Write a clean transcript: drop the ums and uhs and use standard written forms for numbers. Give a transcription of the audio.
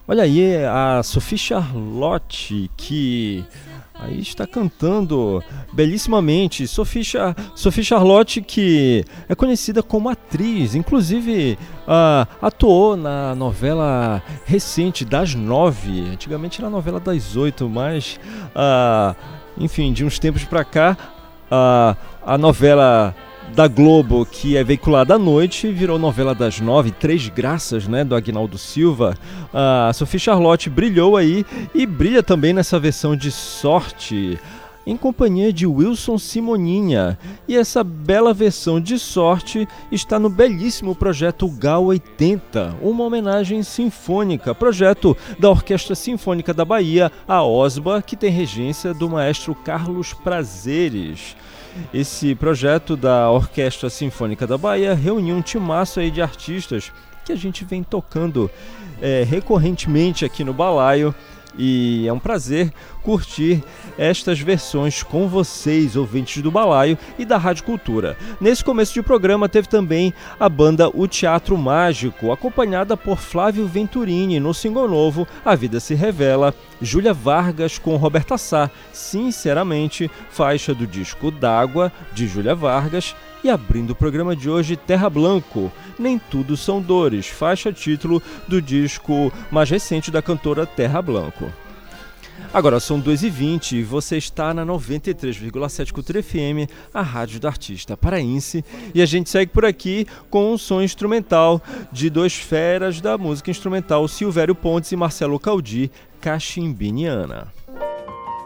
Olha aí a Sophie Charlotte, que aí está cantando belíssimamente. Sophie Charlotte, que é conhecida como atriz, inclusive atuou na novela recente das 9. Antigamente era a novela das 8, mas enfim, de uns tempos para cá, a novela da Globo, que é veiculada à noite, virou novela das 9, Três Graças, né, do Aguinaldo Silva. A Sophie Charlotte brilhou aí e brilha também nessa versão de Sorte, em companhia de Wilson Simoninha. E essa bela versão de Sorte está no belíssimo projeto Gal 80, uma homenagem sinfônica, projeto da Orquestra Sinfônica da Bahia, a OSBA, que tem regência do maestro Carlos Prazeres. Esse projeto da Orquestra Sinfônica da Bahia reuniu um timaço aí de artistas que a gente vem tocando recorrentemente aqui no Balaio, e é um prazer curtir estas versões com vocês, ouvintes do Balaio e da Rádio Cultura. Nesse começo de programa teve também a banda O Teatro Mágico, acompanhada por Flávio Venturini no single novo A Vida Se Revela, Júlia Vargas com Roberta Sá, Sinceramente, faixa do disco D'Água, de Júlia Vargas, e abrindo o programa de hoje, Terra Blanco, Nem Tudo São Dores, faixa título do disco mais recente da cantora Terra Blanco. Agora são 2h20 e você está na 93,7 Cultura FM, a rádio do artista paraense, e a gente segue por aqui com um som instrumental de dois feras da música instrumental, Silvério Pontes e Marcelo Caldi, Cachimbiniana.